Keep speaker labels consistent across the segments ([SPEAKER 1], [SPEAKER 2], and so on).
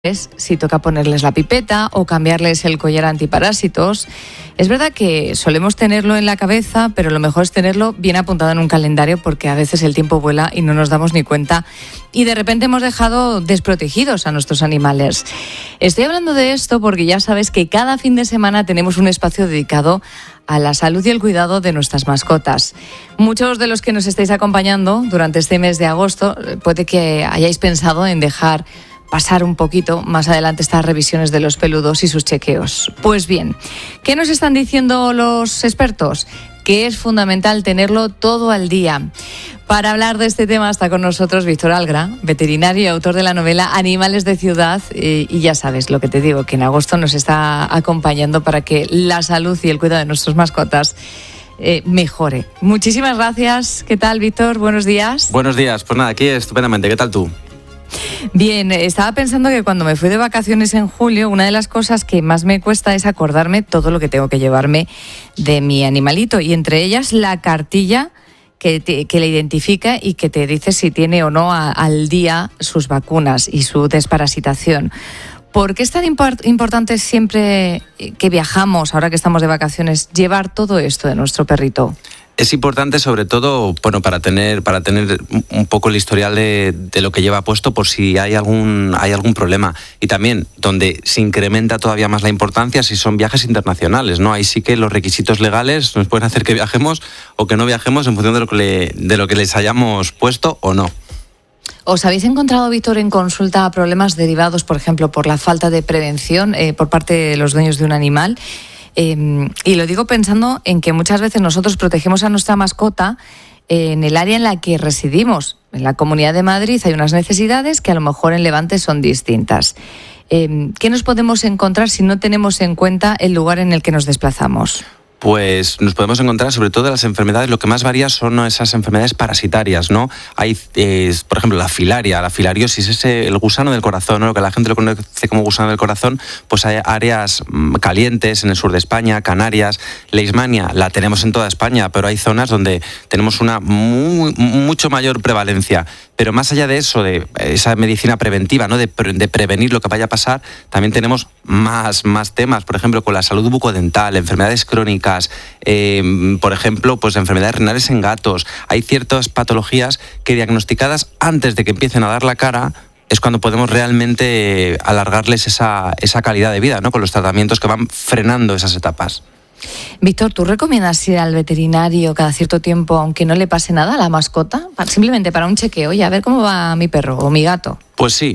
[SPEAKER 1] si toca ponerles la pipeta o cambiarles el collar antiparásitos. Es verdad que solemos tenerlo en la cabeza, pero lo mejor es tenerlo bien apuntado en un calendario, porque a veces el tiempo vuela y no nos damos ni cuenta y de repente hemos dejado desprotegidos a nuestros animales. Estoy hablando de esto porque ya sabes que cada fin de semana tenemos un espacio dedicado a la salud y el cuidado de nuestras mascotas. Muchos de los que nos estáis acompañando durante este mes de agosto puede que hayáis pensado en dejar pasar un poquito más adelante estas revisiones de los peludos y sus chequeos. Pues bien, ¿qué nos están diciendo los expertos? Que es fundamental tenerlo todo al día. Para hablar de este tema está con nosotros Víctor Algra, veterinario y autor de la novela Animales de Ciudad. Y ya sabes lo que te digo, que en agosto nos está acompañando para que la salud y el cuidado de nuestras mascotas mejore. Muchísimas gracias. ¿Qué tal, Víctor? Buenos días.
[SPEAKER 2] Buenos días. Pues nada, aquí estupendamente. ¿Qué tal tú?
[SPEAKER 1] Bien, estaba pensando que cuando me fui de vacaciones en julio, una de las cosas que más me cuesta es acordarme todo lo que tengo que llevarme de mi animalito, y entre ellas la cartilla que le identifica y que te dice si tiene o no al día sus vacunas y su desparasitación. ¿Por qué es tan importante siempre que viajamos, ahora que estamos de vacaciones, llevar todo esto de nuestro perrito?
[SPEAKER 2] Es importante, sobre todo, bueno, para tener un poco el historial de lo que lleva puesto por si hay algún problema. Y también, donde se incrementa todavía más la importancia, si son viajes internacionales, ¿no? Ahí sí que los requisitos legales nos pueden hacer que viajemos o que no viajemos en función de lo que les hayamos puesto o no.
[SPEAKER 1] ¿Os habéis encontrado, Víctor, en consulta problemas derivados, por ejemplo, por la falta de prevención por parte de los dueños de un animal? Y lo digo pensando en que muchas veces nosotros protegemos a nuestra mascota en el área en la que residimos. En la Comunidad de Madrid hay unas necesidades que a lo mejor en Levante son distintas. ¿Qué nos podemos encontrar si no tenemos en cuenta el lugar en el que nos desplazamos?
[SPEAKER 2] Pues nos podemos encontrar, sobre todo, las enfermedades, lo que más varía son esas enfermedades parasitarias, ¿no? Hay, por ejemplo, la filariosis, el gusano del corazón, ¿no? Lo que la gente lo conoce como gusano del corazón. Pues hay áreas calientes en el sur de España, Canarias. Leishmania la tenemos en toda España, pero hay zonas donde tenemos una mucho mayor prevalencia. Pero más allá de eso, de esa medicina preventiva, ¿no? de prevenir lo que vaya a pasar, también tenemos más temas, por ejemplo, con la salud bucodental, enfermedades crónicas, por ejemplo, pues enfermedades renales en gatos. Hay ciertas patologías que, diagnosticadas antes de que empiecen a dar la cara, es cuando podemos realmente alargarles esa calidad de vida, ¿no? Con los tratamientos que van frenando esas etapas.
[SPEAKER 1] Víctor, ¿tú recomiendas ir al veterinario cada cierto tiempo, aunque no le pase nada a la mascota? Simplemente para un chequeo, oye, a ver cómo va mi perro o mi gato.
[SPEAKER 2] Pues sí,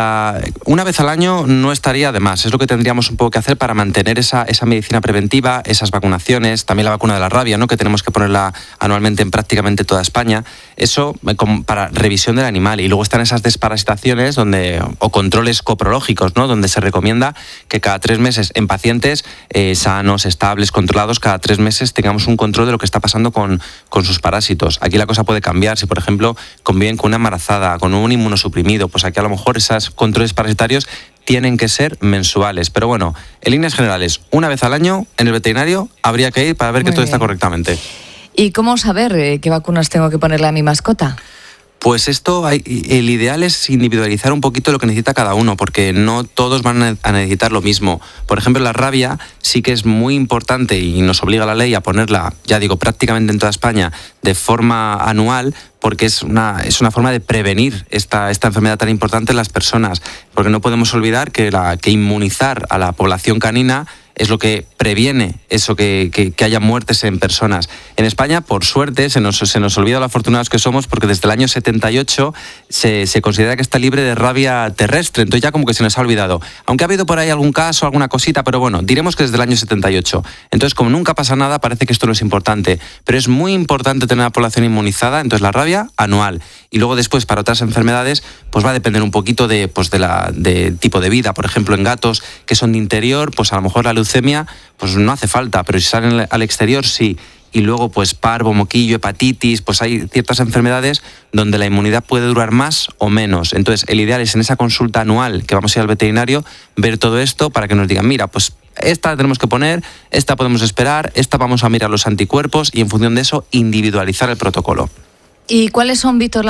[SPEAKER 2] una vez al año no estaría de más. Es lo que tendríamos un poco que hacer para mantener esa medicina preventiva, esas vacunaciones, también la vacuna de la rabia, ¿no? Que tenemos que ponerla anualmente en prácticamente toda España. Eso para revisión del animal. Y luego están esas desparasitaciones o controles coprológicos, ¿no? Donde se recomienda que cada 3 meses en pacientes sanos, estables, controlados, cada 3 meses tengamos un control de lo que está pasando con sus parásitos. Aquí la cosa puede cambiar. Si, por ejemplo, conviven con una embarazada, con un inmunosuprimido, pues aquí a lo mejor esos controles parasitarios tienen que ser mensuales. Pero bueno, en líneas generales, una vez al año en el veterinario habría que ir para ver que todo está correctamente.
[SPEAKER 1] ¿Y cómo saber qué vacunas tengo que ponerle a mi mascota?
[SPEAKER 2] Pues el ideal es individualizar un poquito lo que necesita cada uno, porque no todos van a necesitar lo mismo. Por ejemplo, la rabia sí que es muy importante y nos obliga la ley a ponerla, ya digo, prácticamente en toda España de forma anual, porque es una forma de prevenir esta enfermedad tan importante en las personas. Porque no podemos olvidar que inmunizar a la población canina es lo que previene eso, que haya muertes en personas. En España, por suerte, se nos olvida lo afortunados que somos, porque desde el año 78 se considera que está libre de rabia terrestre. Entonces ya como que se nos ha olvidado. Aunque ha habido por ahí algún caso, alguna cosita, pero bueno, diremos que desde el año 78. Entonces, como nunca pasa nada, parece que esto no es importante. Pero es muy importante tener a la población inmunizada. Entonces, la rabia anual. Y luego después, para otras enfermedades, pues va a depender un poquito de tipo de vida. Por ejemplo, en gatos que son de interior, pues a lo mejor la leucemia pues no hace falta, pero si salen al exterior sí. Y luego pues parvo, moquillo, hepatitis, pues hay ciertas enfermedades donde la inmunidad puede durar más o menos. Entonces el ideal es en esa consulta anual que vamos a ir al veterinario ver todo esto para que nos digan, mira, pues esta la tenemos que poner, esta podemos esperar, esta vamos a mirar los anticuerpos y en función de eso individualizar el protocolo.
[SPEAKER 1] ¿Y cuáles son, Víctor,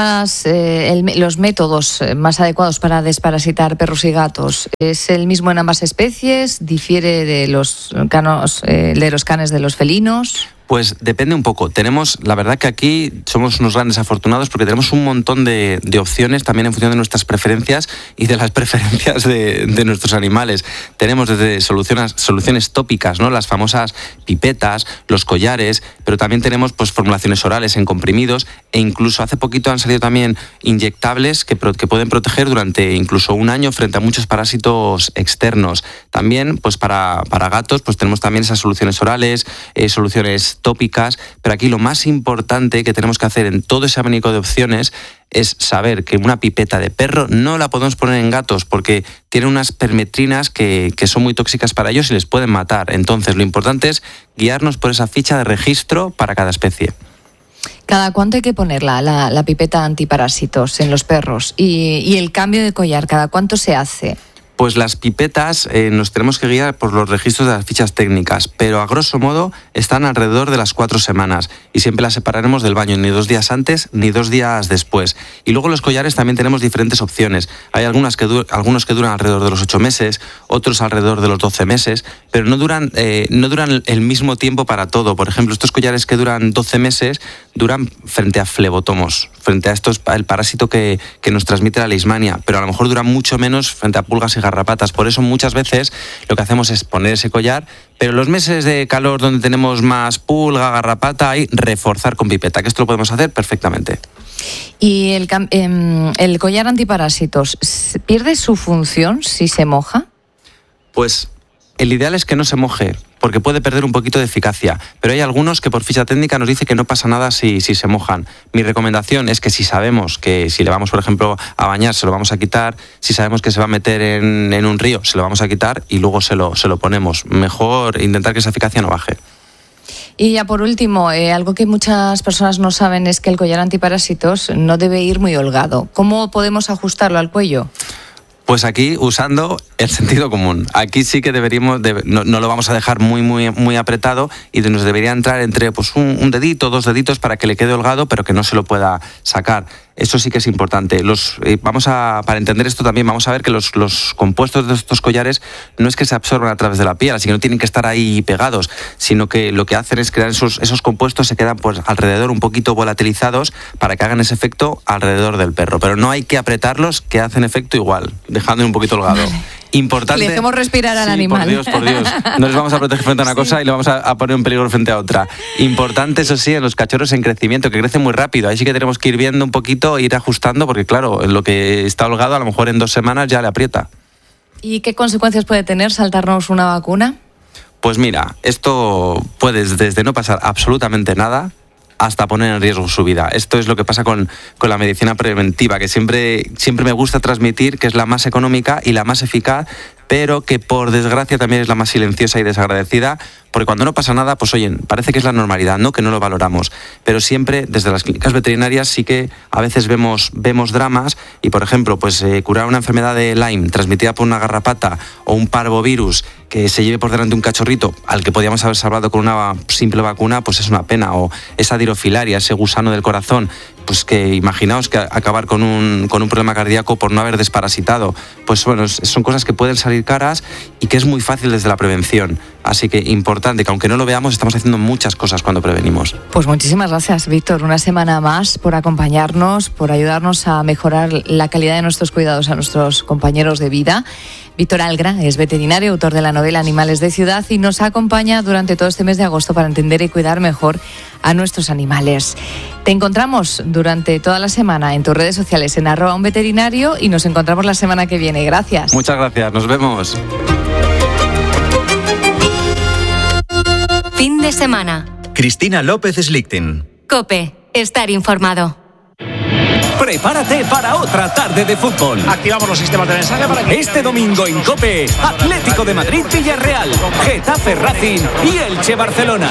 [SPEAKER 1] los métodos más adecuados para desparasitar perros y gatos? ¿Es el mismo en ambas especies? ¿Difiere de los canes de los felinos?
[SPEAKER 2] Pues depende un poco. La verdad que aquí somos unos grandes afortunados porque tenemos un montón de opciones también en función de nuestras preferencias y de las preferencias de nuestros animales. Tenemos desde soluciones tópicas, ¿no? Las famosas pipetas, los collares, pero también tenemos pues formulaciones orales en comprimidos e incluso hace poquito han salido también inyectables que pueden proteger durante incluso un año frente a muchos parásitos externos. También pues para gatos pues tenemos también esas soluciones orales, soluciones tópicas, pero aquí lo más importante que tenemos que hacer en todo ese abanico de opciones es saber que una pipeta de perro no la podemos poner en gatos porque tiene unas permetrinas que son muy tóxicas para ellos y les pueden matar. Entonces, lo importante es guiarnos por esa ficha de registro para cada especie.
[SPEAKER 1] ¿Cada cuánto hay que ponerla, la pipeta antiparásitos en los perros? Y el cambio de collar, ¿cada cuánto se hace?
[SPEAKER 2] Pues las pipetas nos tenemos que guiar por los registros de las fichas técnicas, pero a grosso modo están alrededor de las 4 semanas y siempre las separaremos del baño, ni 2 días antes ni 2 días después. Y luego los collares también tenemos diferentes opciones. Hay algunos que duran alrededor de los 8 meses, otros alrededor de los 12 meses, pero no duran el mismo tiempo para todo. Por ejemplo, estos collares que duran 12 meses duran frente a flebotomos, frente a el parásito que nos transmite la leishmania, pero a lo mejor duran mucho menos frente a pulgas y garrapatas. Por eso muchas veces lo que hacemos es poner ese collar, pero en los meses de calor donde tenemos más pulga, garrapata, hay reforzar con pipeta, que esto lo podemos hacer perfectamente.
[SPEAKER 1] ¿Y el collar antiparásitos pierde su función si se moja?
[SPEAKER 2] Pues el ideal es que no se moje, porque puede perder un poquito de eficacia, pero hay algunos que por ficha técnica nos dice que no pasa nada si se mojan. Mi recomendación es que si sabemos que si le vamos, por ejemplo, a bañar, se lo vamos a quitar, si sabemos que se va a meter en un río, se lo vamos a quitar y luego se lo ponemos. Mejor intentar que esa eficacia no baje.
[SPEAKER 1] Y ya por último, algo que muchas personas no saben es que el collar antiparásitos no debe ir muy holgado. ¿Cómo podemos ajustarlo al cuello?
[SPEAKER 2] Pues aquí usando el sentido común. Aquí sí que no lo vamos a dejar muy apretado y nos debería entrar entre pues un dedito, 2 deditos para que le quede holgado, pero que no se lo pueda sacar. Eso sí que es importante. Para entender esto también vamos a ver que los compuestos de estos collares no es que se absorban a través de la piel, así que no tienen que estar ahí pegados, sino que lo que hacen es crear esos compuestos se quedan pues alrededor un poquito volatilizados para que hagan ese efecto alrededor del perro. Pero no hay que apretarlos, que hacen efecto igual, dejando un poquito holgado. Vale. Importante.
[SPEAKER 1] Le dejemos respirar al animal.
[SPEAKER 2] Por Dios. No les vamos a proteger frente a una cosa y le vamos a poner en peligro frente a otra. Importante, eso sí, en los cachorros en crecimiento, que crecen muy rápido. Ahí sí que tenemos que ir viendo un poquito, ir ajustando, porque claro, en lo que está holgado, a lo mejor en 2 semanas ya le aprieta.
[SPEAKER 1] ¿Y qué consecuencias puede tener saltarnos una vacuna?
[SPEAKER 2] Pues mira, esto puede desde no pasar absolutamente nada hasta poner en riesgo su vida. Esto es lo que pasa con la medicina preventiva, que siempre me gusta transmitir que es la más económica y la más eficaz, pero que por desgracia también es la más silenciosa y desagradecida, porque cuando no pasa nada, pues oye, parece que es la normalidad, ¿no? Que no lo valoramos. Pero siempre desde las clínicas veterinarias sí que a veces vemos dramas y, por ejemplo, pues curar una enfermedad de Lyme transmitida por una garrapata o un parvovirus que se lleve por delante un cachorrito al que podíamos haber salvado con una simple vacuna, pues es una pena. O esa dirofilaria, ese gusano del corazón, pues que imaginaos que acabar con un problema cardíaco por no haber desparasitado. Pues bueno, son cosas que pueden salir caras y que es muy fácil desde la prevención. Así que importante, que aunque no lo veamos, estamos haciendo muchas cosas cuando prevenimos.
[SPEAKER 1] Pues muchísimas gracias, Víctor. Una semana más por acompañarnos, por ayudarnos a mejorar la calidad de nuestros cuidados a nuestros compañeros de vida. Víctor Algra es veterinario, autor de la novela Animales de Ciudad y nos acompaña durante todo este mes de agosto para entender y cuidar mejor a nuestros animales. Te encontramos durante toda la semana en tus redes sociales en @unveterinario y nos encontramos la semana que viene. Gracias.
[SPEAKER 2] Muchas gracias, nos vemos.
[SPEAKER 3] Fin de semana.
[SPEAKER 4] Cristina López Slichting.
[SPEAKER 3] COPE. Estar informado.
[SPEAKER 5] Prepárate para otra tarde de fútbol.
[SPEAKER 6] Activamos los sistemas de mensaje para que...
[SPEAKER 5] Este domingo en COPE, Atlético de Madrid, Villarreal, Getafe Racing y Elche Barcelona.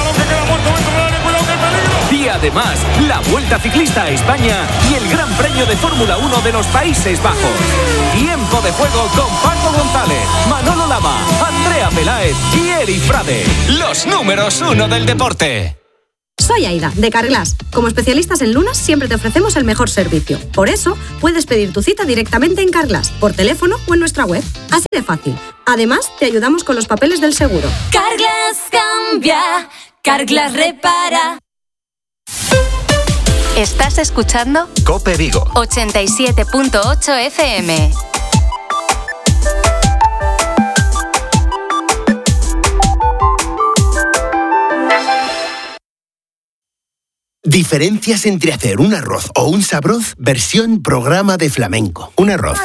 [SPEAKER 5] Y además, la Vuelta Ciclista a España y el Gran Premio de Fórmula 1 de los Países Bajos. Tiempo de juego con Paco González, Manolo Lama, Andrea Peláez y Eri Frade. Los números 1 del deporte.
[SPEAKER 7] Soy Aida, de Carglass. Como especialistas en lunas, siempre te ofrecemos el mejor servicio. Por eso, puedes pedir tu cita directamente en Carglass, por teléfono o en nuestra web. Así de fácil. Además, te ayudamos con los papeles del seguro.
[SPEAKER 3] Carglass cambia, Carglass repara. ¿Estás escuchando?
[SPEAKER 4] COPE Vigo
[SPEAKER 3] 87.8 FM.
[SPEAKER 8] Diferencias entre hacer un arroz o un sabroz versión programa de flamenco. Un arroz.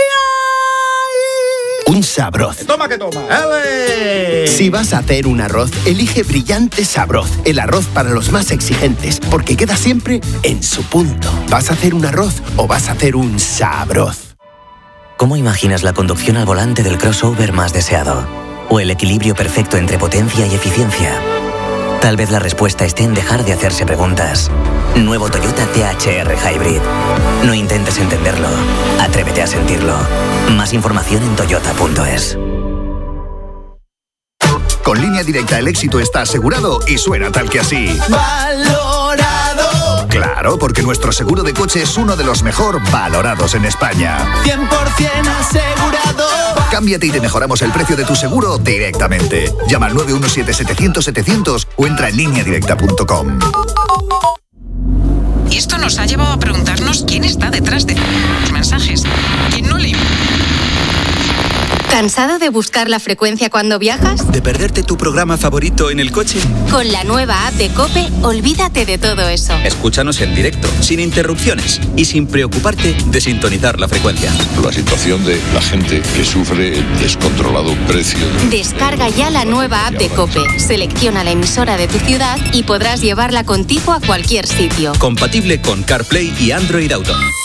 [SPEAKER 8] Un sabroz.
[SPEAKER 6] Toma que toma.
[SPEAKER 8] Si vas a hacer un arroz, elige Brillante Sabroz, el arroz para los más exigentes, porque queda siempre en su punto. ¿Vas a hacer un arroz o vas a hacer un sabroz?
[SPEAKER 9] ¿Cómo imaginas la conducción al volante del crossover más deseado? ¿O el equilibrio perfecto entre potencia y eficiencia? Tal vez la respuesta esté en dejar de hacerse preguntas. Nuevo Toyota THR Hybrid. No intentes entenderlo. Atrévete a sentirlo. Más información en toyota.es.
[SPEAKER 10] Con Línea Directa el éxito está asegurado y suena tal que así.
[SPEAKER 11] ¡Valorado!
[SPEAKER 10] Claro, porque nuestro seguro de coche es uno de los mejor valorados en España.
[SPEAKER 11] 100% asegurado.
[SPEAKER 10] Cámbiate y te mejoramos el precio de tu seguro directamente. Llama al 917-700-700 o entra en lineadirecta.com.
[SPEAKER 12] Y esto nos ha llevado a preguntarnos quién está detrás de los mensajes. ¿Quién no le...
[SPEAKER 3] ¿Cansado de buscar la frecuencia cuando viajas?
[SPEAKER 13] ¿De perderte tu programa favorito en el coche?
[SPEAKER 3] Con la nueva app de COPE, olvídate de todo eso.
[SPEAKER 13] Escúchanos en directo, sin interrupciones y sin preocuparte de sintonizar la frecuencia.
[SPEAKER 14] La situación de la gente que sufre el descontrolado precio.
[SPEAKER 3] Descarga ya la nueva app de COPE, selecciona la emisora de tu ciudad y podrás llevarla contigo a cualquier sitio.
[SPEAKER 13] Compatible con CarPlay y Android Auto.